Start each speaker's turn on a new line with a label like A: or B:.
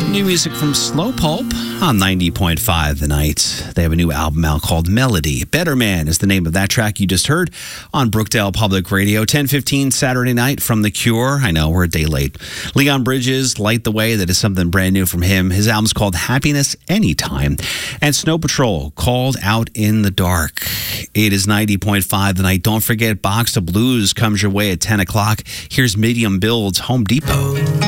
A: New music from Slow Pulp on 90.5 The Night. They have a new album out called Melody. Better Man is the name of that track you just heard on Brookdale Public Radio. 10:15 Saturday night from The Cure. I know, we're a day late. Leon Bridges, Light the Way. That is something brand new from him. His album's called Happiness Anytime. And Snow Patrol, Called Out in the Dark. It is 90.5 The Night. Don't forget, Box of Blues comes your way at 10 o'clock. Here's Medium Build's Home Depot.